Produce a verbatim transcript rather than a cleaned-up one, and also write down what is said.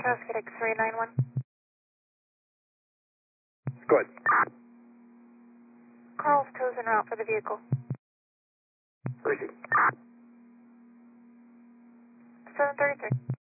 Cascade X-ray nine one. Good. Carl's toes en route for the vehicle. Proceed. seven thirty-three.